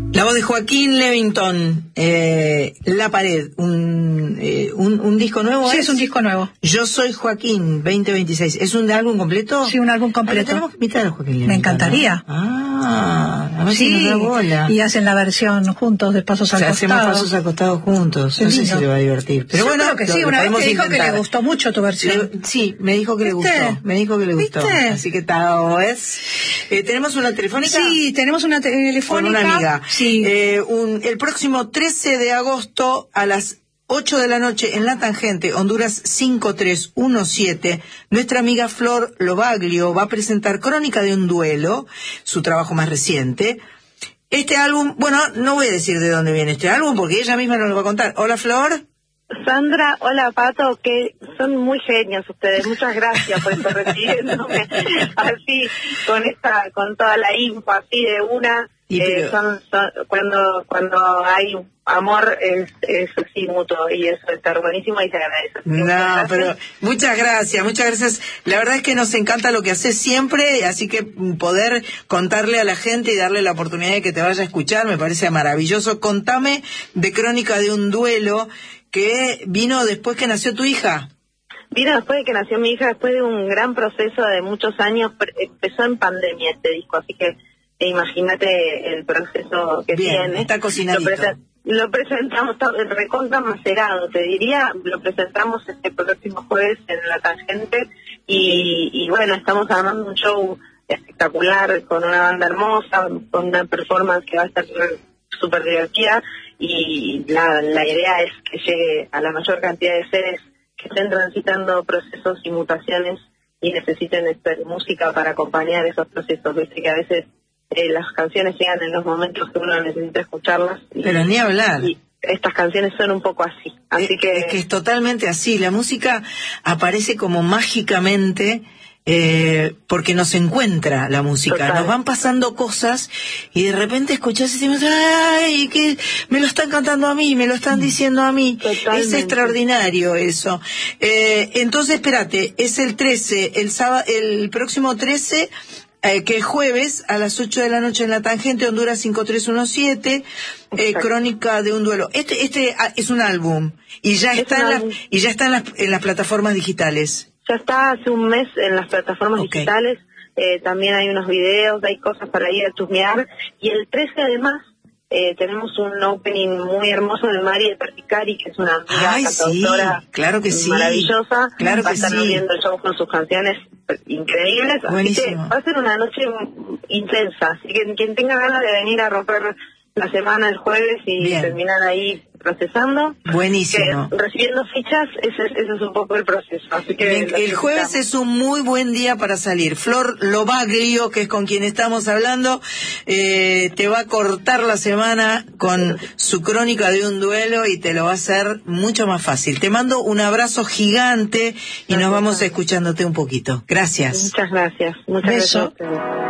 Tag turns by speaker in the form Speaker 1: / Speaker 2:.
Speaker 1: La voz de Joaquín Levington, La Pared, un disco nuevo.
Speaker 2: Sí, es un disco nuevo.
Speaker 1: Yo soy Joaquín 2026. ¿Es un álbum completo?
Speaker 2: Sí, un álbum completo.
Speaker 1: Tenemos que invitar a Joaquín Levington.
Speaker 2: Me encantaría.
Speaker 1: A ver si
Speaker 2: Sí,
Speaker 1: nos da bola.
Speaker 2: y hacen la versión juntos de Pasos al Costado.
Speaker 1: Hacemos Pasos al Costado juntos. No sé si le va a divertir. Pero
Speaker 2: yo
Speaker 1: bueno,
Speaker 2: creo que sí. Una vez me dijo que le gustó mucho tu versión.
Speaker 1: Sí, me dijo que le gustó. Me dijo que le gustó.
Speaker 2: ¿Viste?
Speaker 1: Así que tal es. ¿Tenemos una telefónica?
Speaker 2: Sí, tenemos una telefónica.
Speaker 1: Con una amiga.
Speaker 2: Sí.
Speaker 1: El próximo 13 de agosto a las 8 de la noche en La Tangente, Honduras 5317, nuestra amiga Flor Lobaglio va a presentar Crónica de un Duelo, su trabajo más reciente. Este álbum, bueno, no voy a decir de dónde viene este álbum porque ella misma nos lo va a contar. Hola, Flor.
Speaker 3: Sandra, hola Pato, que son muy genios ustedes, muchas gracias por estar recibiéndome así, con toda la info así de una. Cuando hay amor es así mutuo y eso está buenísimo y se agradece.
Speaker 1: No, pero muchas gracias. La verdad es que nos encanta lo que haces siempre, así que poder contarle a la gente y darle la oportunidad de que te vaya a escuchar me parece maravilloso. Contame de Crónica de un Duelo, que vino después que nació tu hija.
Speaker 3: Vino después de que nació mi hija, después de un gran proceso de muchos años. Empezó en pandemia este disco, así que imagínate el proceso que tiene.
Speaker 1: Está cocinadito.
Speaker 3: Lo presentamos, está recontra macerado, te diría. Lo presentamos este próximo jueves en La Tangente y bueno, estamos armando un show espectacular con una banda hermosa, con una performance que va a estar súper divertida y la idea es que llegue a la mayor cantidad de seres que estén transitando procesos y mutaciones y necesiten música para acompañar esos procesos. Viste que a veces las canciones llegan en los momentos que uno necesita escucharlas.
Speaker 1: Pero ni hablar.
Speaker 3: Y estas canciones son un poco así. Es
Speaker 1: que es totalmente así. La música aparece como mágicamente porque nos encuentra la música. Total. Nos van pasando cosas y de repente escuchás y decimos, ¡ay! Que me lo están cantando a mí, me lo están diciendo a mí. Totalmente. Es extraordinario eso. Entonces, espérate, es el 13, el próximo 13... que es jueves a las 8 de la noche en La Tangente, Honduras 5317, Crónica de un Duelo. Este es un álbum y ya está en las plataformas digitales.
Speaker 3: Ya está hace un mes en las plataformas digitales. También hay unos videos, hay cosas para ir a chusmear. Y el 13 además tenemos un opening muy hermoso de Mari de Perticari, que es una amiga cantautora,
Speaker 1: claro que sí,
Speaker 3: maravillosa.
Speaker 1: Claro
Speaker 3: va a
Speaker 1: que
Speaker 3: estar viendo el show con sus canciones increíbles.
Speaker 1: Buenísimo.
Speaker 3: Así que va a ser una noche intensa. Así que quien tenga ganas de venir a romper la semana el jueves y terminar ahí procesando.
Speaker 1: Buenísimo.
Speaker 3: Recibiendo fichas, ese es un poco el proceso. Así que
Speaker 1: el jueves es un muy buen día para salir. Flor Lobaglio, que es con quien estamos hablando, te va a cortar la semana con su Crónica de un Duelo y te lo va a hacer mucho más fácil. Te mando un abrazo gigante y nos vamos escuchándote un poquito. Gracias.
Speaker 3: Muchas gracias. Muchas gracias.